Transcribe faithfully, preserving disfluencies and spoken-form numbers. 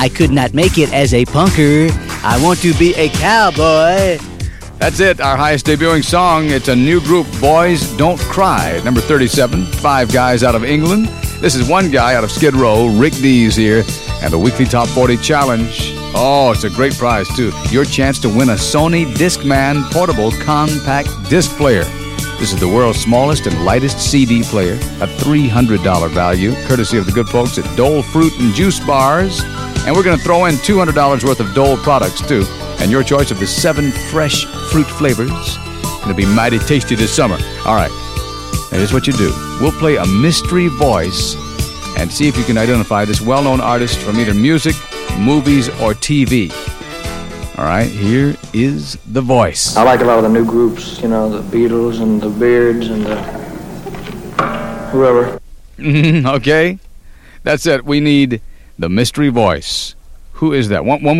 I could not make it as a punker. I want to be a cowboy. That's it, our highest debuting song. It's a new group, Boys Don't Cry, number thirty-seven. Five guys out of England. This is one guy out of Skid Row, Rick Dees here, and the weekly Top forty Challenge. Oh, it's a great prize, too. Your chance to win a Sony Discman portable compact disc player. This is the world's smallest and lightest C D player, a three hundred dollars value, courtesy of the good folks at Dole Fruit and Juice Bars. And we're going to throw in two hundred dollars worth of Dole products, too. And your choice of the seven fresh fruit flavors. It'll be mighty tasty this summer. All right, now here's what you do. We'll play a mystery voice and see if you can identify this well-known artist from either music, movies, or T V. All right, here is the voice. I like a lot of the new groups, you know, the Beatles and the Beards and the whoever. Okay, that's it. We need the mystery voice. Who is that? One, one more.